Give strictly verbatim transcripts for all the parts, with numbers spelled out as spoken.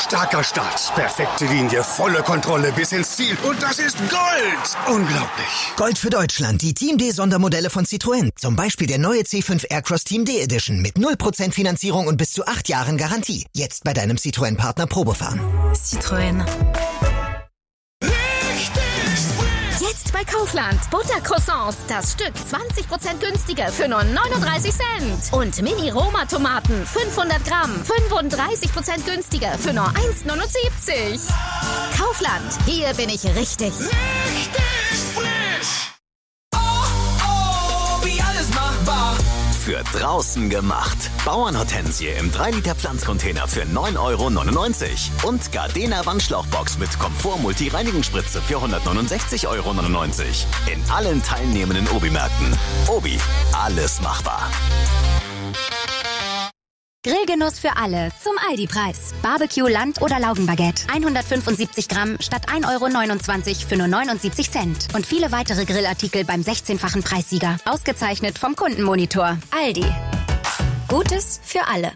Starker Start, perfekte Linie, volle Kontrolle bis ins Ziel. Und das ist Gold! Unglaublich. Gold für Deutschland, die Team D-Sondermodelle von Citroën. Zum Beispiel der neue C fünf Aircross Team D Edition mit null Prozent Finanzierung und bis zu acht Jahren Garantie. Jetzt bei deinem Citroën-Partner Probefahren. Citroën. Jetzt bei Kaufland. Buttercroissants. Das Stück zwanzig Prozent günstiger für nur neununddreißig Cent. Und Mini-Roma-Tomaten. fünfhundert Gramm. fünfunddreißig Prozent günstiger für nur eins Komma neunundsiebzig. Kaufland. Hier bin ich richtig. Richtig frisch. Oh, oh, wie alles machbar. Für draußen gemacht. Bauernhortensie im drei Liter Pflanzcontainer für neun Euro neunundneunzig. Und Gardena Wandschlauchbox mit Komfort-Multi-Reinigungsspritze für hundertneunundsechzig Euro neunundneunzig. In allen teilnehmenden Obi-Märkten. Obi, alles machbar. Grillgenuss für alle zum Aldi-Preis. Barbecue, Land- oder Laugenbaguette. hundertfünfundsiebzig Gramm statt ein Euro neunundzwanzig für nur neunundsiebzig Cent. Und viele weitere Grillartikel beim sechzehnfachen Preissieger. Ausgezeichnet vom Kundenmonitor. Aldi. Gutes für alle.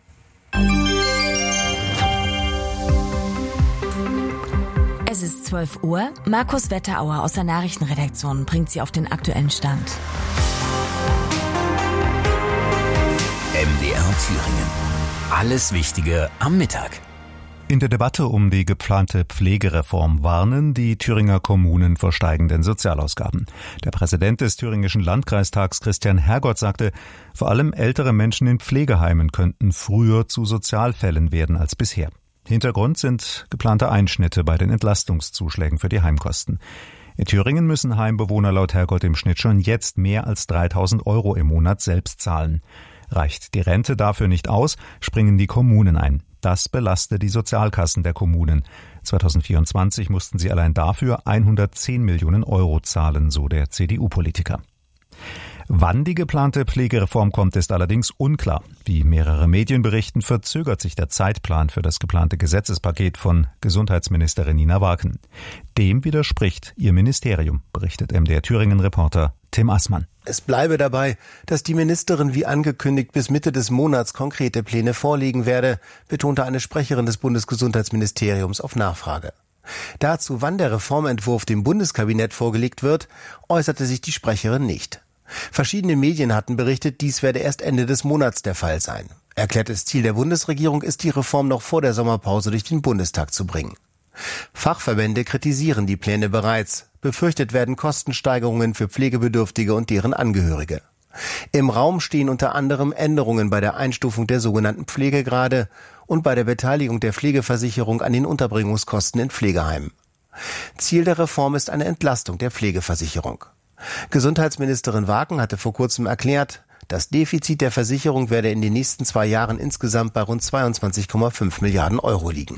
Es ist zwölf Uhr. Markus Wetterauer aus der Nachrichtenredaktion bringt Sie auf den aktuellen Stand. M D R Thüringen. Alles Wichtige am Mittag. In der Debatte um die geplante Pflegereform warnen die Thüringer Kommunen vor steigenden Sozialausgaben. Der Präsident des Thüringischen Landkreistags, Christian Hergott, sagte, vor allem ältere Menschen in Pflegeheimen könnten früher zu Sozialfällen werden als bisher. Hintergrund sind geplante Einschnitte bei den Entlastungszuschlägen für die Heimkosten. In Thüringen müssen Heimbewohner laut Hergott im Schnitt schon jetzt mehr als dreitausend Euro im Monat selbst zahlen. Reicht die Rente dafür nicht aus, springen die Kommunen ein. Das belastet die Sozialkassen der Kommunen. zweitausendvierundzwanzig mussten sie allein dafür hundertzehn Millionen Euro zahlen, so der C D U-Politiker. Wann die geplante Pflegereform kommt, ist allerdings unklar. Wie mehrere Medien berichten, verzögert sich der Zeitplan für das geplante Gesetzespaket von Gesundheitsministerin Nina Wagen. Dem widerspricht ihr Ministerium, berichtet M D R Thüringen-Reporter Tim Assmann. Es bleibe dabei, dass die Ministerin wie angekündigt bis Mitte des Monats konkrete Pläne vorlegen werde, betonte eine Sprecherin des Bundesgesundheitsministeriums auf Nachfrage. Dazu, wann der Reformentwurf dem Bundeskabinett vorgelegt wird, äußerte sich die Sprecherin nicht. Verschiedene Medien hatten berichtet, dies werde erst Ende des Monats der Fall sein. Erklärtes Ziel der Bundesregierung ist, die Reform noch vor der Sommerpause durch den Bundestag zu bringen. Fachverbände kritisieren die Pläne bereits. Befürchtet werden Kostensteigerungen für Pflegebedürftige und deren Angehörige. Im Raum stehen unter anderem Änderungen bei der Einstufung der sogenannten Pflegegrade und bei der Beteiligung der Pflegeversicherung an den Unterbringungskosten in Pflegeheimen. Ziel der Reform ist eine Entlastung der Pflegeversicherung. Gesundheitsministerin Wagen hatte vor kurzem erklärt, das Defizit der Versicherung werde in den nächsten zwei Jahren insgesamt bei rund zweiundzwanzig Komma fünf Milliarden Euro liegen.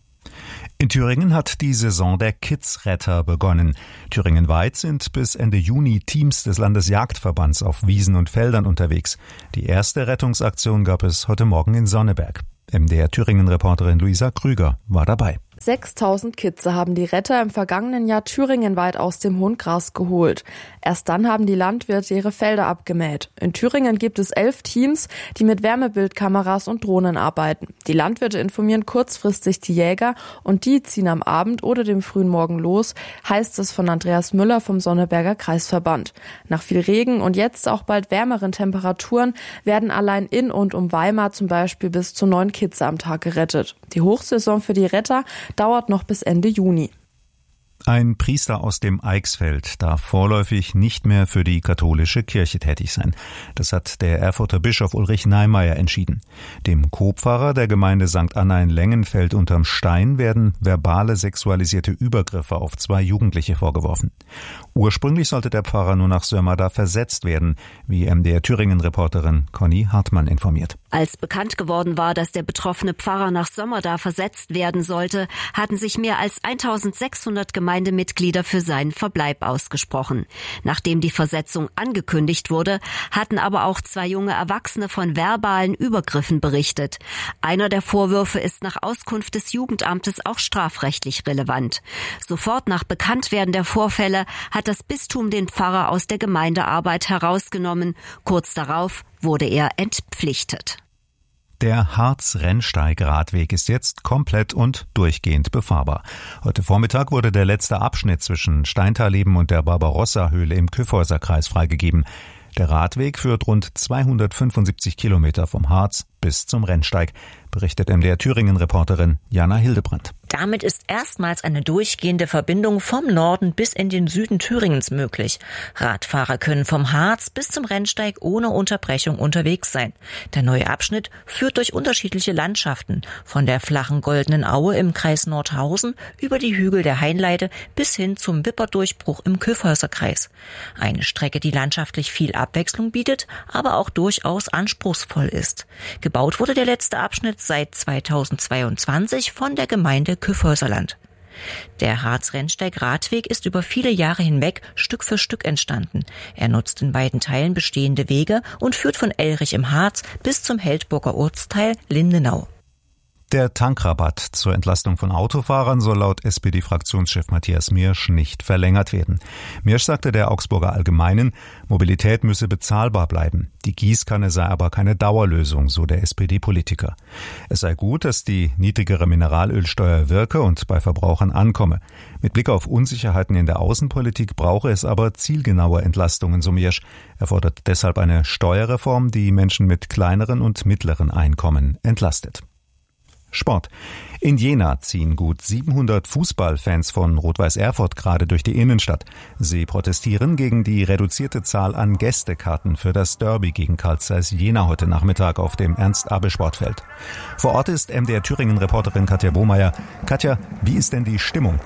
In Thüringen hat die Saison der Kidsretter begonnen. Thüringenweit sind bis Ende Juni Teams des Landesjagdverbands auf Wiesen und Feldern unterwegs. Die erste Rettungsaktion gab es heute Morgen in Sonneberg. M D R Thüringen-Reporterin Luisa Krüger war dabei. sechstausend Kitze haben die Retter im vergangenen Jahr thüringenweit aus dem hohen Gras geholt. Erst dann haben die Landwirte ihre Felder abgemäht. In Thüringen gibt es elf Teams, die mit Wärmebildkameras und Drohnen arbeiten. Die Landwirte informieren kurzfristig die Jäger und die ziehen am Abend oder dem frühen Morgen los, heißt es von Andreas Müller vom Sonneberger Kreisverband. Nach viel Regen und jetzt auch bald wärmeren Temperaturen werden allein in und um Weimar zum Beispiel bis zu neun Kitze am Tag gerettet. Die Hochsaison für die Retter dauert noch bis Ende Juni. Ein Priester aus dem Eichsfeld darf vorläufig nicht mehr für die katholische Kirche tätig sein. Das hat der Erfurter Bischof Ulrich Neimeyer entschieden. Dem Co-Pfarrer der Gemeinde Sankt Anna in Lengenfeld unterm Stein werden verbale sexualisierte Übergriffe auf zwei Jugendliche vorgeworfen. Ursprünglich sollte der Pfarrer nur nach Sömmerda versetzt werden, wie M D R Thüringen-Reporterin Conny Hartmann informiert. Als bekannt geworden war, dass der betroffene Pfarrer nach Sömmerda versetzt werden sollte, hatten sich mehr als eintausendsechshundert Gemeindemitglieder für seinen Verbleib ausgesprochen. Nachdem die Versetzung angekündigt wurde, hatten aber auch zwei junge Erwachsene von verbalen Übergriffen berichtet. Einer der Vorwürfe ist nach Auskunft des Jugendamtes auch strafrechtlich relevant. Sofort nach Bekanntwerden der Vorfälle hat das Bistum den Pfarrer aus der Gemeindearbeit herausgenommen. Kurz darauf wurde er entpflichtet. Der Harz-Rennsteig-Radweg ist jetzt komplett und durchgehend befahrbar. Heute Vormittag wurde der letzte Abschnitt zwischen Steintaleben und der Barbarossa-Höhle im Kyffhäuserkreis freigegeben. Der Radweg führt rund zweihundertfünfundsiebzig Kilometer vom Harz bis zum Rennsteig, berichtet M D R Thüringen-Reporterin Jana Hildebrandt. Damit ist erstmals eine durchgehende Verbindung vom Norden bis in den Süden Thüringens möglich. Radfahrer können vom Harz bis zum Rennsteig ohne Unterbrechung unterwegs sein. Der neue Abschnitt führt durch unterschiedliche Landschaften, von der flachen Goldenen Aue im Kreis Nordhausen über die Hügel der Hainleite bis hin zum Wipperdurchbruch im Kyffhäuserkreis. Eine Strecke, die landschaftlich viel Abwechslung bietet, aber auch durchaus anspruchsvoll ist. Gebaut wurde der letzte Abschnitt seit zweitausendzweiundzwanzig von der Gemeinde Kyffhäuserland. Der Harz-Rennsteig-Radweg ist über viele Jahre hinweg Stück für Stück entstanden. Er nutzt in beiden Teilen bestehende Wege und führt von Elrich im Harz bis zum Heldburger Ortsteil Lindenau. Der Tankrabatt zur Entlastung von Autofahrern soll laut S P D-Fraktionschef Matthias Miersch nicht verlängert werden. Miersch sagte der Augsburger Allgemeinen, Mobilität müsse bezahlbar bleiben. Die Gießkanne sei aber keine Dauerlösung, so der S P D-Politiker. Es sei gut, dass die niedrigere Mineralölsteuer wirke und bei Verbrauchern ankomme. Mit Blick auf Unsicherheiten in der Außenpolitik brauche es aber zielgenaue Entlastungen, so Miersch. Er fordert deshalb eine Steuerreform, die Menschen mit kleineren und mittleren Einkommen entlastet. Sport. In Jena ziehen gut siebenhundert Fußballfans von Rot-Weiß Erfurt gerade durch die Innenstadt. Sie protestieren gegen die reduzierte Zahl an Gästekarten für das Derby gegen Carl Zeiss Jena heute Nachmittag auf dem Ernst-Abel-Sportfeld. Vor Ort ist M D R Thüringen-Reporterin Katja Bohmeier. Katja, wie ist denn die Stimmung?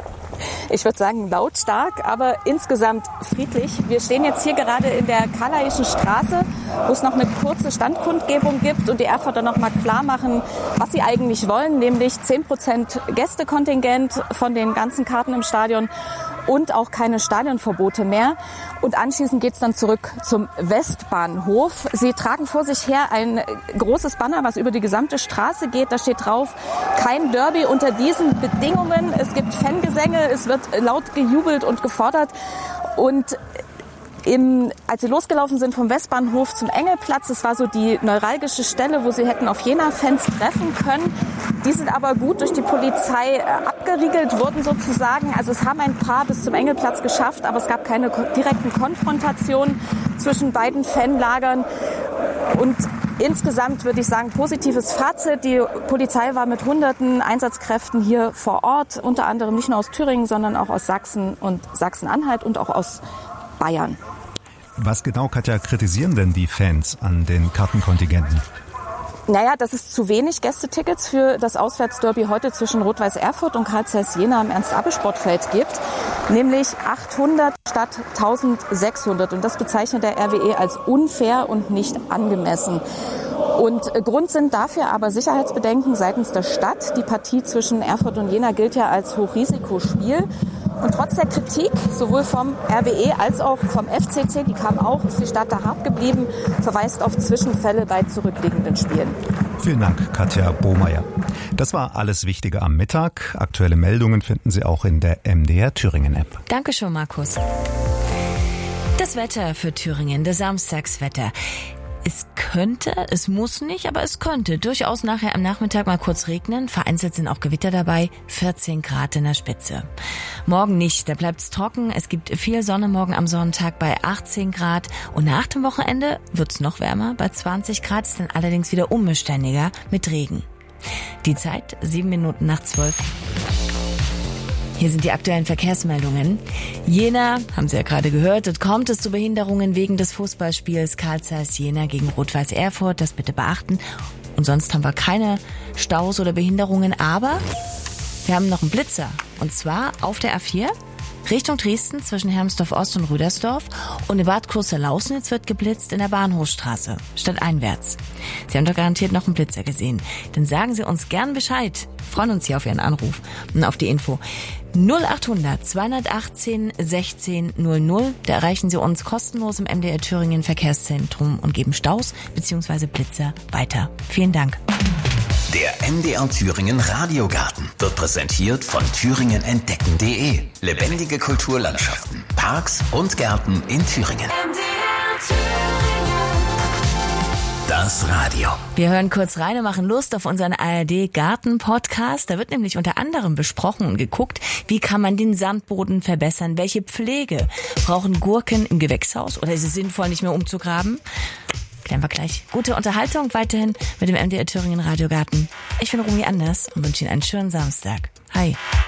Ich würde sagen lautstark, aber insgesamt friedlich. Wir stehen jetzt hier gerade in der Kalaischen Straße, wo es noch eine kurze Standkundgebung gibt und die Erfurter noch mal klar machen, was sie eigentlich wollen, nämlich zehn Prozent Gästekontingent von den ganzen Karten im Stadion und auch keine Stadionverbote mehr. Und anschließend geht es dann zurück zum Westbahnhof. Sie tragen vor sich her ein großes Banner, was über die gesamte Straße geht. Da steht drauf, kein Derby unter diesen Bedingungen. Es gibt Fangesänge, es wird laut gejubelt und gefordert. Und Im, als sie losgelaufen sind vom Westbahnhof zum Engelplatz, das war so die neuralgische Stelle, wo sie hätten auf Jena-Fans treffen können. Die sind aber gut durch die Polizei äh, abgeriegelt worden sozusagen. Also es haben ein paar bis zum Engelplatz geschafft, aber es gab keine ko- direkten Konfrontationen zwischen beiden Fanlagern. Und insgesamt würde ich sagen, positives Fazit. Die Polizei war mit hunderten Einsatzkräften hier vor Ort, unter anderem nicht nur aus Thüringen, sondern auch aus Sachsen und Sachsen-Anhalt und auch aus Bayern. Was genau, Katja, kritisieren denn die Fans an den Kartenkontingenten? Naja, dass es zu wenig Gästetickets für das Auswärtsderby heute zwischen Rot-Weiß Erfurt und Carl Zeiss Jena am Ernst-Abel-Sportfeld gibt, nämlich achthundert statt eintausendsechshundert. Und das bezeichnet der R W E als unfair und nicht angemessen. Und Grund sind dafür aber Sicherheitsbedenken seitens der Stadt. Die Partie zwischen Erfurt und Jena gilt ja als Hochrisikospiel. Und trotz der Kritik, sowohl vom R W E als auch vom F C C, die kam auch, ist die Stadt da hart geblieben, verweist auf Zwischenfälle bei zurückliegenden Spielen. Vielen Dank, Katja Bohmeier. Das war alles Wichtige am Mittag. Aktuelle Meldungen finden Sie auch in der M D R Thüringen-App. Dankeschön, Markus. Das Wetter für Thüringen, das Samstagswetter. Es könnte, es muss nicht, aber es könnte durchaus nachher am Nachmittag mal kurz regnen. Vereinzelt sind auch Gewitter dabei. vierzehn Grad in der Spitze. Morgen nicht, da bleibt's trocken. Es gibt viel Sonne morgen am Sonntag bei achtzehn Grad. Und nach dem Wochenende wird's noch wärmer. Bei zwanzig Grad ist dann allerdings wieder unbeständiger mit Regen. Die Zeit sieben Minuten nach zwölf. Hier sind die aktuellen Verkehrsmeldungen. Jena, haben Sie ja gerade gehört, dort kommt es zu Behinderungen wegen des Fußballspiels Carl Zeiss Jena gegen Rot-Weiß Erfurt. Das bitte beachten. Und sonst haben wir keine Staus oder Behinderungen. Aber wir haben noch einen Blitzer. Und zwar auf der A vier Richtung Dresden zwischen Hermsdorf Ost und Rüdersdorf. Und in Bad Kurse-Lausnitz wird geblitzt in der Bahnhofstraße, stadteinwärts. Sie haben doch garantiert noch einen Blitzer gesehen. Dann sagen Sie uns gern Bescheid. Wir freuen uns hier auf Ihren Anruf und auf die Info. null achthundert zweihundertachtzehn sechzehn null null. Da erreichen Sie uns kostenlos im M D R Thüringen Verkehrszentrum und geben Staus bzw. Blitzer weiter. Vielen Dank. Der M D R Thüringen Radiogarten wird präsentiert von thüringen entdecken punkt de. Lebendige Kulturlandschaften, Parks und Gärten in Thüringen. Das Radio. Wir hören kurz rein und machen Lust auf unseren A R D-Garten-Podcast. Da wird nämlich unter anderem besprochen und geguckt, wie kann man den Sandboden verbessern? Welche Pflege brauchen Gurken im Gewächshaus? Oder ist es sinnvoll, nicht mehr umzugraben? Klären wir gleich. Gute Unterhaltung weiterhin mit dem M D R Thüringen Radiogarten. Ich bin Romy Anders und wünsche Ihnen einen schönen Samstag. Hi.